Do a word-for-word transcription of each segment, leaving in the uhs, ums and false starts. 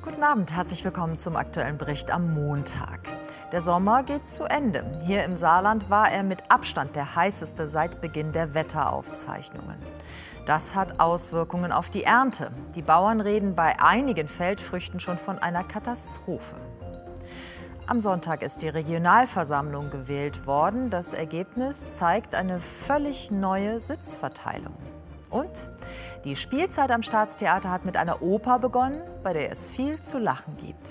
Guten Abend, herzlich willkommen zum aktuellen Bericht am Montag. Der Sommer geht zu Ende. Hier im Saarland war er mit Abstand der heißeste seit Beginn der Wetteraufzeichnungen. Das hat Auswirkungen auf die Ernte. Die Bauern reden bei einigen Feldfrüchten schon von einer Katastrophe. Am Sonntag ist die Regionalversammlung gewählt worden. Das Ergebnis zeigt eine völlig neue Sitzverteilung. Und die Spielzeit am Staatstheater hat mit einer Oper begonnen, bei der es viel zu lachen gibt.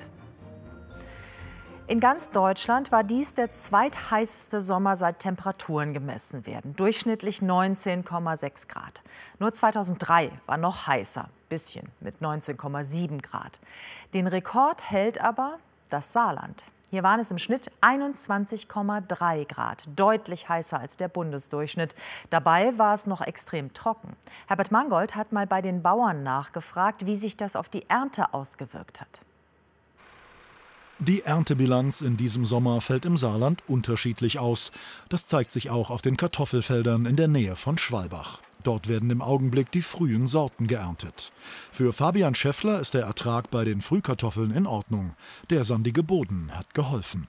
In ganz Deutschland war dies der zweitheißeste Sommer, seit Temperaturen gemessen werden. Durchschnittlich neunzehn Komma sechs Grad. Nur zweitausenddrei war noch heißer, bisschen mit neunzehn Komma sieben Grad. Den Rekord hält aber das Saarland. Hier waren es im Schnitt einundzwanzig Komma drei Grad, deutlich heißer als der Bundesdurchschnitt. Dabei war es noch extrem trocken. Herbert Mangold hat mal bei den Bauern nachgefragt, wie sich das auf die Ernte ausgewirkt hat. Die Erntebilanz in diesem Sommer fällt im Saarland unterschiedlich aus. Das zeigt sich auch auf den Kartoffelfeldern in der Nähe von Schwalbach. Dort werden im Augenblick die frühen Sorten geerntet. Für Fabian Schäffler ist der Ertrag bei den Frühkartoffeln in Ordnung. Der sandige Boden hat geholfen.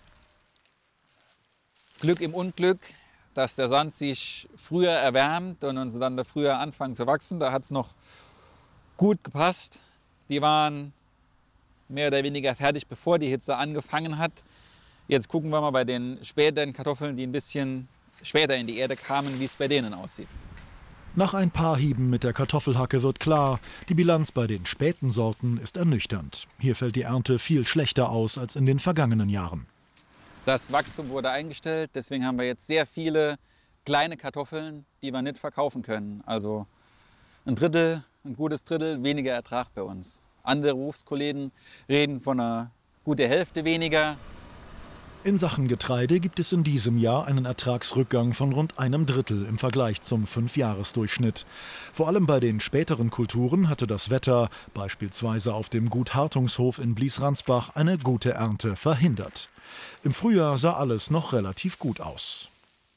Glück im Unglück, dass der Sand sich früher erwärmt und uns dann früher anfangen zu wachsen. Da hat es noch gut gepasst. Die waren mehr oder weniger fertig, bevor die Hitze angefangen hat. Jetzt gucken wir mal bei den späteren Kartoffeln, die ein bisschen später in die Erde kamen, wie es bei denen aussieht. Nach ein paar Hieben mit der Kartoffelhacke wird klar, die Bilanz bei den späten Sorten ist ernüchternd. Hier fällt die Ernte viel schlechter aus als in den vergangenen Jahren. Das Wachstum wurde eingestellt, deswegen haben wir jetzt sehr viele kleine Kartoffeln, die wir nicht verkaufen können. Also ein Drittel, ein gutes Drittel weniger Ertrag bei uns. Andere Berufskollegen reden von einer guten Hälfte weniger. In Sachen Getreide gibt es in diesem Jahr einen Ertragsrückgang von rund einem Drittel im Vergleich zum Fünfjahresdurchschnitt. Vor allem bei den späteren Kulturen hatte das Wetter, beispielsweise auf dem Gut Hartungshof in Blies-Ransbach, eine gute Ernte verhindert. Im Frühjahr sah alles noch relativ gut aus.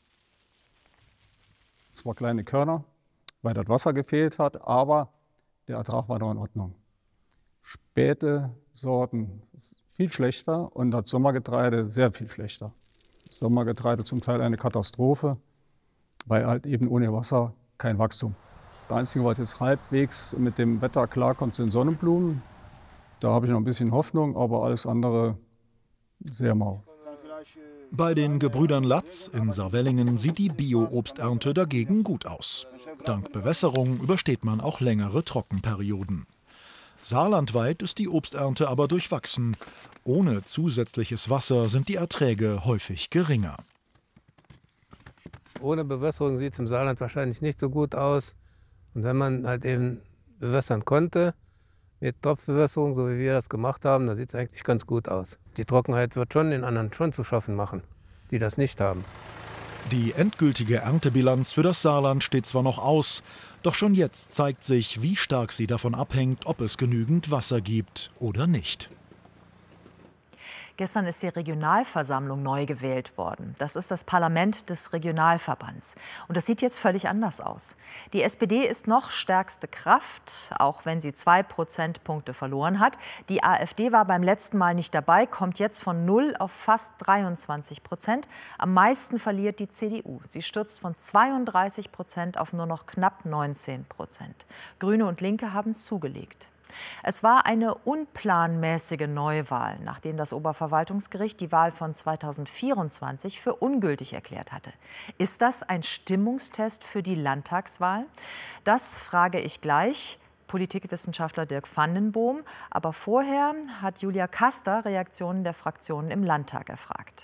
Es waren kleine Körner, weil das Wasser gefehlt hat, aber der Ertrag war noch in Ordnung. Späte Sorten viel schlechter und das Sommergetreide sehr viel schlechter. Das Sommergetreide zum Teil eine Katastrophe, weil halt eben ohne Wasser kein Wachstum. Das Einzige, was jetzt halbwegs mit dem Wetter klarkommt, sind Sonnenblumen. Da habe ich noch ein bisschen Hoffnung, aber alles andere sehr mau. Bei den Gebrüdern Latz in Saarwellingen sieht die Bio-Obsternte dagegen gut aus. Dank Bewässerung übersteht man auch längere Trockenperioden. Saarlandweit ist die Obsternte aber durchwachsen. Ohne zusätzliches Wasser sind die Erträge häufig geringer. Ohne Bewässerung sieht es im Saarland wahrscheinlich nicht so gut aus. Und wenn man halt eben bewässern konnte, mit Tropfbewässerung, so wie wir das gemacht haben, dann sieht es eigentlich ganz gut aus. Die Trockenheit wird schon den anderen schon zu schaffen machen, die das nicht haben. Die endgültige Erntebilanz für das Saarland steht zwar noch aus, doch schon jetzt zeigt sich, wie stark sie davon abhängt, ob es genügend Wasser gibt oder nicht. Gestern ist die Regionalversammlung neu gewählt worden. Das ist das Parlament des Regionalverbands. Und das sieht jetzt völlig anders aus. Die S P D ist noch stärkste Kraft, auch wenn sie zwei Prozentpunkte verloren hat. Die AfD war beim letzten Mal nicht dabei, kommt jetzt von null auf fast dreiundzwanzig Prozent. Am meisten verliert die C D U. Sie stürzt von zweiunddreißig Prozent auf nur noch knapp neunzehn Prozent. Grüne und Linke haben zugelegt. Es war eine unplanmäßige Neuwahl, nachdem das Oberverwaltungsgericht die Wahl von zweitausendvierundzwanzig für ungültig erklärt hatte. Ist das ein Stimmungstest für die Landtagswahl? Das frage ich gleich Politikwissenschaftler Dirk Vandenboom. Aber vorher hat Julia Kaster Reaktionen der Fraktionen im Landtag erfragt.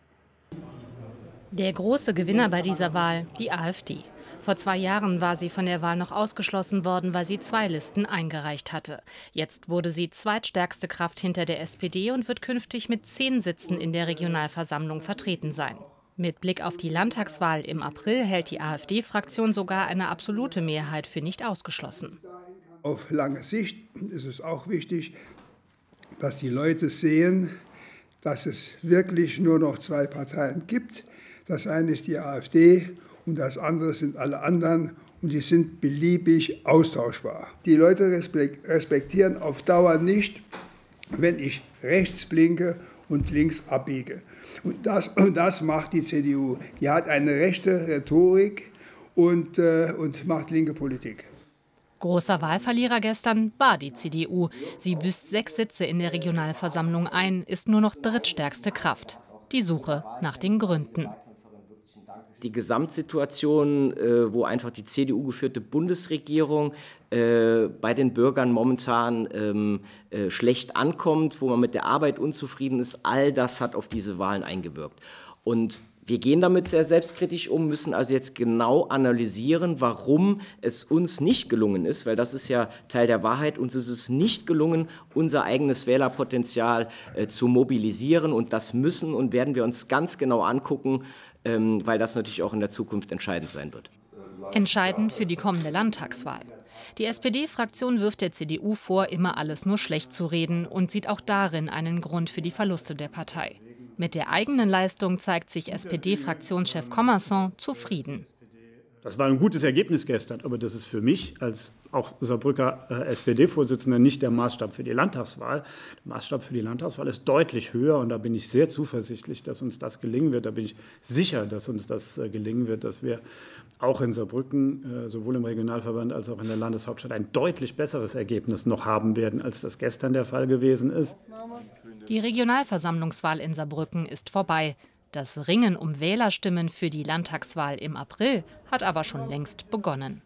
Der große Gewinner bei dieser Wahl, die AfD. Vor zwei Jahren war sie von der Wahl noch ausgeschlossen worden, weil sie zwei Listen eingereicht hatte. Jetzt wurde sie zweitstärkste Kraft hinter der S P D und wird künftig mit zehn Sitzen in der Regionalversammlung vertreten sein. Mit Blick auf die Landtagswahl im April hält die AfD-Fraktion sogar eine absolute Mehrheit für nicht ausgeschlossen. Auf lange Sicht ist es auch wichtig, dass die Leute sehen, dass es wirklich nur noch zwei Parteien gibt. Das eine ist die AfD und das andere sind alle anderen und die sind beliebig austauschbar. Die Leute respektieren auf Dauer nicht, wenn ich rechts blinke und links abbiege. Und das, und das macht die C D U. Die hat eine rechte Rhetorik und, äh, und macht linke Politik. Großer Wahlverlierer gestern war die C D U. Sie büßt sechs Sitze in der Regionalversammlung ein, ist nur noch drittstärkste Kraft. Die Suche nach den Gründen. Die Gesamtsituation, äh, wo einfach die C D U-geführte Bundesregierung äh, bei den Bürgern momentan ähm, äh, schlecht ankommt, wo man mit der Arbeit unzufrieden ist, all das hat auf diese Wahlen eingewirkt. Und wir gehen damit sehr selbstkritisch um, müssen also jetzt genau analysieren, warum es uns nicht gelungen ist, weil das ist ja Teil der Wahrheit, uns ist es nicht gelungen, unser eigenes Wählerpotenzial äh, zu mobilisieren. Und das müssen und werden wir uns ganz genau angucken, ähm, weil das natürlich auch in der Zukunft entscheidend sein wird. Entscheidend für die kommende Landtagswahl. Die S P D-Fraktion wirft der C D U vor, immer alles nur schlecht zu reden und sieht auch darin einen Grund für die Verluste der Partei. Mit der eigenen Leistung zeigt sich S P D-Fraktionschef Commerson zufrieden. Das war ein gutes Ergebnis gestern, aber das ist für mich als auch Saarbrücker äh, S P D-Vorsitzender nicht der Maßstab für die Landtagswahl. Der Maßstab für die Landtagswahl ist deutlich höher und da bin ich sehr zuversichtlich, dass uns das gelingen wird. Da bin ich sicher, dass uns das äh, gelingen wird, dass wir auch in Saarbrücken, äh, sowohl im Regionalverband als auch in der Landeshauptstadt, ein deutlich besseres Ergebnis noch haben werden, als das gestern der Fall gewesen ist. Die Regionalversammlungswahl in Saarbrücken ist vorbei. Das Ringen um Wählerstimmen für die Landtagswahl im April hat aber schon längst begonnen.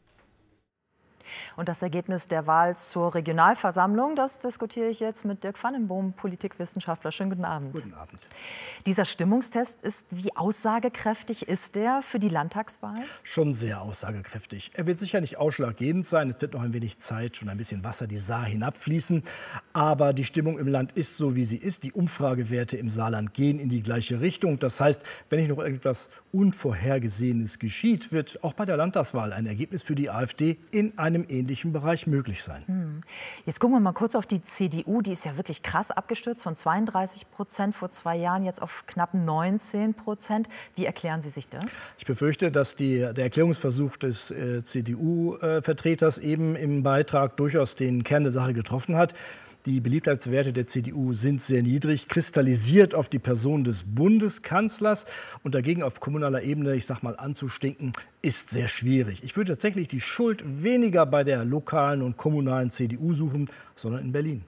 Und das Ergebnis der Wahl zur Regionalversammlung, das diskutiere ich jetzt mit Dirk Vandenboom, Politikwissenschaftler. Schönen guten Abend. Guten Abend. Dieser Stimmungstest, ist, wie aussagekräftig ist der für die Landtagswahl? Schon sehr aussagekräftig. Er wird sicher nicht ausschlaggebend sein. Es wird noch ein wenig Zeit und ein bisschen Wasser die Saar hinabfließen. Aber die Stimmung im Land ist so, wie sie ist. Die Umfragewerte im Saarland gehen in die gleiche Richtung. Das heißt, wenn nicht noch irgendwas Unvorhergesehenes geschieht, wird auch bei der Landtagswahl ein Ergebnis für die AfD in einem ähnlichen Bereich möglich sein. Hm. Jetzt gucken wir mal kurz auf die C D U. Die ist ja wirklich krass abgestürzt, von zweiunddreißig Prozent vor zwei Jahren jetzt auf knapp neunzehn Prozent. Wie erklären Sie sich das? Ich befürchte, dass die, der Erklärungsversuch des äh, C D U-Vertreters eben im Beitrag durchaus den Kern der Sache getroffen hat. Die Beliebtheitswerte der C D U sind sehr niedrig, kristallisiert auf die Person des Bundeskanzlers. Und dagegen auf kommunaler Ebene, ich sag mal, anzustinken, ist sehr schwierig. Ich würde tatsächlich die Schuld weniger bei der lokalen und kommunalen C D U suchen, sondern in Berlin.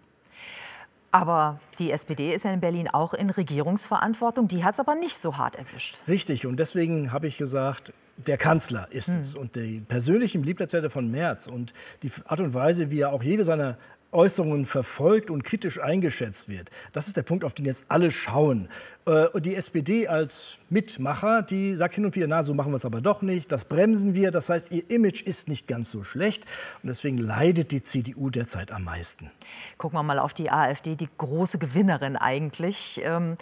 Aber die S P D ist ja in Berlin auch in Regierungsverantwortung. Die hat es aber nicht so hart erwischt. Richtig. Und deswegen habe ich gesagt, der Kanzler ist Hm. es. Und die persönlichen Beliebtheitswerte von Merz und die Art und Weise, wie er auch jede seiner Äußerungen verfolgt und kritisch eingeschätzt wird. Das ist der Punkt, auf den jetzt alle schauen. Und die S P D als Mitmacher, die sagt hin und wieder, na, so machen wir es aber doch nicht, das bremsen wir. Das heißt, ihr Image ist nicht ganz so schlecht. Und deswegen leidet die C D U derzeit am meisten. Gucken wir mal auf die AfD, die große Gewinnerin eigentlich.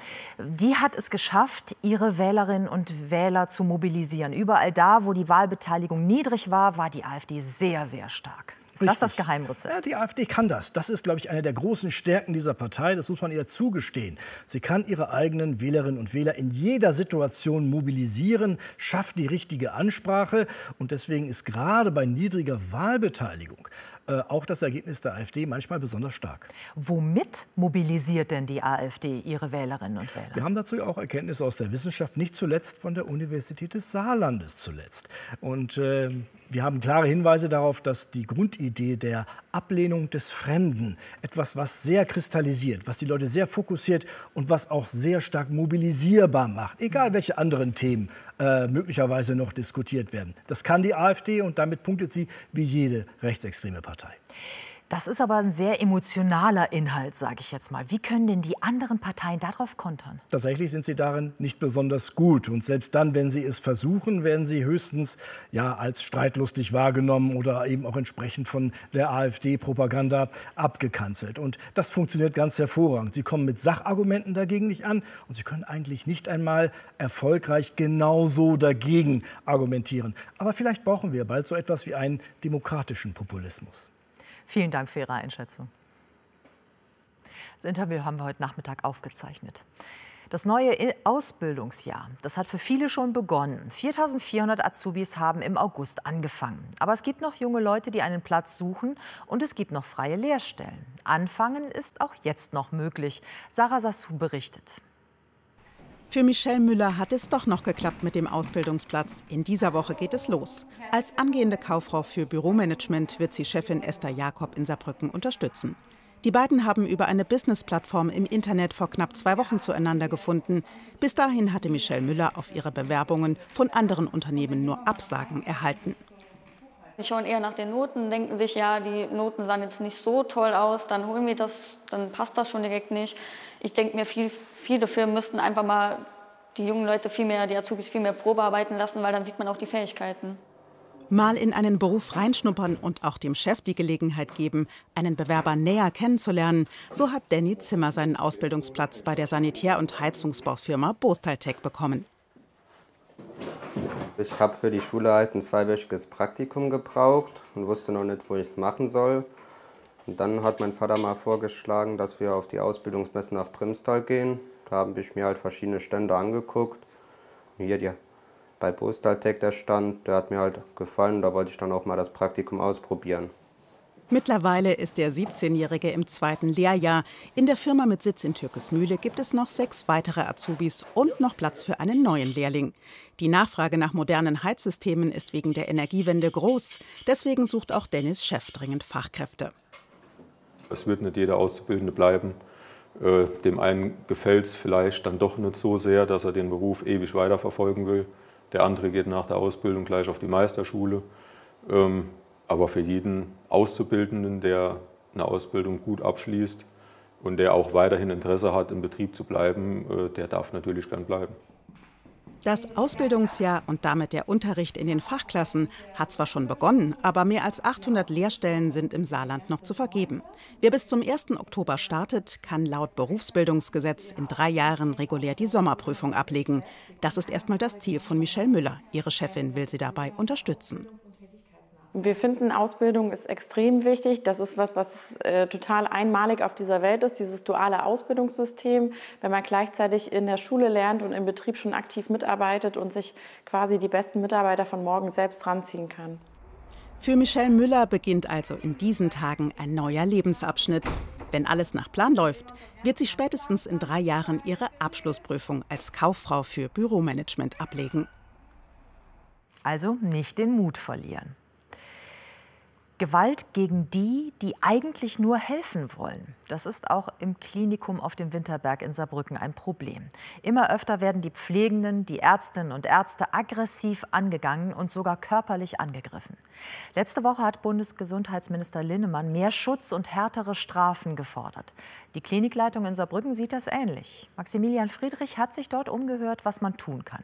Die hat es geschafft, ihre Wählerinnen und Wähler zu mobilisieren. Überall da, wo die Wahlbeteiligung niedrig war, war die AfD sehr, sehr stark. Ist das das Geheimrezept? Ja, die AfD kann das. Das ist, glaube ich, eine der großen Stärken dieser Partei. Das muss man ihr zugestehen. Sie kann ihre eigenen Wählerinnen und Wähler in jeder Situation mobilisieren, schafft die richtige Ansprache. Und deswegen ist gerade bei niedriger Wahlbeteiligung äh, auch das Ergebnis der AfD manchmal besonders stark. Womit mobilisiert denn die AfD ihre Wählerinnen und Wähler? Wir haben dazu auch Erkenntnisse aus der Wissenschaft, nicht zuletzt von der Universität des Saarlandes zuletzt. Und äh, wir haben klare Hinweise darauf, dass die Grundidee der Ablehnung des Fremden, etwas, was sehr kristallisiert, was die Leute sehr fokussiert und was auch sehr stark mobilisierbar macht, egal welche anderen Themen äh, möglicherweise noch diskutiert werden. Das kann die AfD und damit punktet sie wie jede rechtsextreme Partei. Das ist aber ein sehr emotionaler Inhalt, sage ich jetzt mal. Wie können denn die anderen Parteien darauf kontern? Tatsächlich sind sie darin nicht besonders gut. Und selbst dann, wenn sie es versuchen, werden sie höchstens ja, als streitlustig wahrgenommen oder eben auch entsprechend von der AfD-Propaganda abgekanzelt. Und das funktioniert ganz hervorragend. Sie kommen mit Sachargumenten dagegen nicht an und sie können eigentlich nicht einmal erfolgreich genauso dagegen argumentieren. Aber vielleicht brauchen wir bald so etwas wie einen demokratischen Populismus. Vielen Dank für Ihre Einschätzung. Das Interview haben wir heute Nachmittag aufgezeichnet. Das neue Ausbildungsjahr, das hat für viele schon begonnen. viertausendvierhundert Azubis haben im August angefangen. Aber es gibt noch junge Leute, die einen Platz suchen, und es gibt noch freie Lehrstellen. Anfangen ist auch jetzt noch möglich. Sarah Sassou berichtet. Für Michelle Müller hat es doch noch geklappt mit dem Ausbildungsplatz. In dieser Woche geht es los. Als angehende Kauffrau für Büromanagement wird sie Chefin Esther Jakob in Saarbrücken unterstützen. Die beiden haben über eine Business-Plattform im Internet vor knapp zwei Wochen zueinander gefunden. Bis dahin hatte Michelle Müller auf ihre Bewerbungen von anderen Unternehmen nur Absagen erhalten. Die schauen eher nach den Noten, denken sich, ja, die Noten sahen jetzt nicht so toll aus, dann holen wir das, dann passt das schon direkt nicht. Ich denke mir, viel, viele Firmen müssten einfach mal die jungen Leute viel mehr, die Azubis viel mehr Probe arbeiten lassen, weil dann sieht man auch die Fähigkeiten. Mal in einen Beruf reinschnuppern und auch dem Chef die Gelegenheit geben, einen Bewerber näher kennenzulernen. So hat Danny Zimmer seinen Ausbildungsplatz bei der Sanitär- und Heizungsbaufirma Bostaltec bekommen. Ich habe für die Schule halt ein zweiwöchiges Praktikum gebraucht und wusste noch nicht, wo ich es machen soll. Und dann hat mein Vater mal vorgeschlagen, dass wir auf die Ausbildungsmesse nach Primstal gehen. Da habe ich mir halt verschiedene Stände angeguckt. Hier die bei Bostaltec der Stand, der hat mir halt gefallen, da wollte ich dann auch mal das Praktikum ausprobieren. Mittlerweile ist der siebzehnjährige im zweiten Lehrjahr. In der Firma mit Sitz in Türkesmühle gibt es noch sechs weitere Azubis und noch Platz für einen neuen Lehrling. Die Nachfrage nach modernen Heizsystemen ist wegen der Energiewende groß. Deswegen sucht auch Dennis Chef dringend Fachkräfte. Es wird nicht jeder Auszubildende bleiben. Dem einen gefällt es vielleicht dann doch nicht so sehr, dass er den Beruf ewig weiterverfolgen will. Der andere geht nach der Ausbildung gleich auf die Meisterschule. Aber für jeden Auszubildenden, der eine Ausbildung gut abschließt und der auch weiterhin Interesse hat, im Betrieb zu bleiben, der darf natürlich gern bleiben. Das Ausbildungsjahr und damit der Unterricht in den Fachklassen hat zwar schon begonnen, aber mehr als achthundert Lehrstellen sind im Saarland noch zu vergeben. Wer bis zum ersten Oktober startet, kann laut Berufsbildungsgesetz in drei Jahren regulär die Sommerprüfung ablegen. Das ist erstmal das Ziel von Michelle Müller. Ihre Chefin will sie dabei unterstützen. Wir finden, Ausbildung ist extrem wichtig. Das ist was, was äh, total einmalig auf dieser Welt ist, dieses duale Ausbildungssystem. Wenn man gleichzeitig in der Schule lernt und im Betrieb schon aktiv mitarbeitet und sich quasi die besten Mitarbeiter von morgen selbst ranziehen kann. Für Michelle Müller beginnt also in diesen Tagen ein neuer Lebensabschnitt. Wenn alles nach Plan läuft, wird sie spätestens in drei Jahren ihre Abschlussprüfung als Kauffrau für Büromanagement ablegen. Also nicht den Mut verlieren. Gewalt gegen die, die eigentlich nur helfen wollen. Das ist auch im Klinikum auf dem Winterberg in Saarbrücken ein Problem. Immer öfter werden die Pflegenden, die Ärztinnen und Ärzte aggressiv angegangen und sogar körperlich angegriffen. Letzte Woche hat Bundesgesundheitsminister Linnemann mehr Schutz und härtere Strafen gefordert. Die Klinikleitung in Saarbrücken sieht das ähnlich. Maximilian Friedrich hat sich dort umgehört, was man tun kann.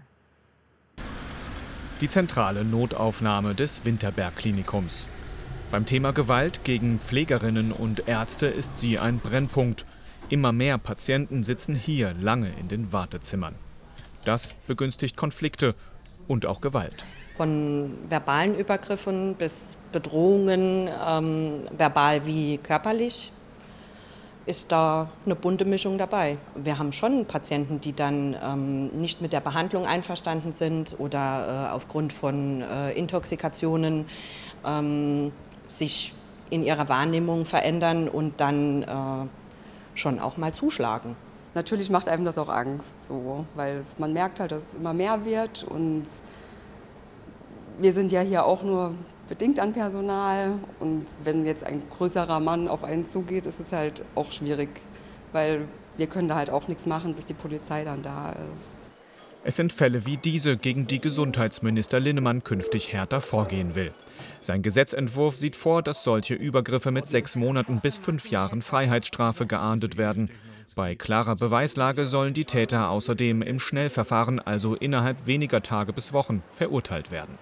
Die zentrale Notaufnahme des Winterberg-Klinikums. Beim Thema Gewalt gegen Pflegerinnen und Ärzte ist sie ein Brennpunkt. Immer mehr Patienten sitzen hier lange in den Wartezimmern. Das begünstigt Konflikte und auch Gewalt. Von verbalen Übergriffen bis Bedrohungen, ähm, verbal wie körperlich, ist da eine bunte Mischung dabei. Wir haben schon Patienten, die dann ähm, nicht mit der Behandlung einverstanden sind oder äh, aufgrund von äh, Intoxikationen ähm, sich in ihrer Wahrnehmung verändern und dann äh, schon auch mal zuschlagen. Natürlich macht einem das auch Angst, so, weil es, man merkt halt, dass es immer mehr wird und wir sind ja hier auch nur bedingt an Personal und wenn jetzt ein größerer Mann auf einen zugeht, ist es halt auch schwierig, weil wir können da halt auch nichts machen, bis die Polizei dann da ist. Es sind Fälle wie diese, gegen die Gesundheitsminister Linnemann künftig härter vorgehen will. Sein Gesetzentwurf sieht vor, dass solche Übergriffe mit sechs Monaten bis fünf Jahren Freiheitsstrafe geahndet werden. Bei klarer Beweislage sollen die Täter außerdem im Schnellverfahren, also innerhalb weniger Tage bis Wochen, verurteilt werden.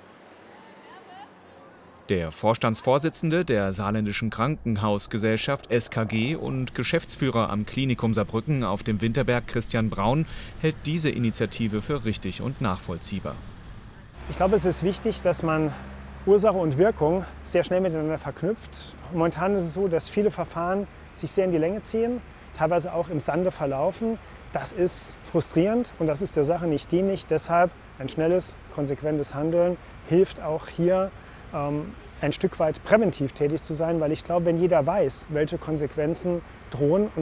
Der Vorstandsvorsitzende der Saarländischen Krankenhausgesellschaft S K G und Geschäftsführer am Klinikum Saarbrücken auf dem Winterberg, Christian Braun, hält diese Initiative für richtig und nachvollziehbar. Ich glaube, es ist wichtig, dass man Ursache und Wirkung sehr schnell miteinander verknüpft. Momentan ist es so, dass viele Verfahren sich sehr in die Länge ziehen. teilweise auch im Sande verlaufen. Das ist frustrierend und das ist der Sache nicht dienlich. Deshalb ein schnelles, konsequentes Handeln hilft auch hier, ähm, ein Stück weit präventiv tätig zu sein, weil ich glaube, wenn jeder weiß, welche Konsequenzen drohen und